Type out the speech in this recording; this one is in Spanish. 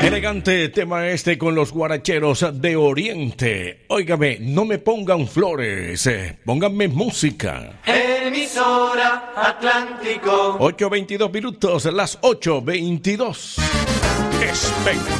Elegante tema este con los guaracheros de Oriente. Óigame, no me pongan flores, pónganme música. Emisora Atlántico. 8:22 minutos, las 8:22. Espectacular.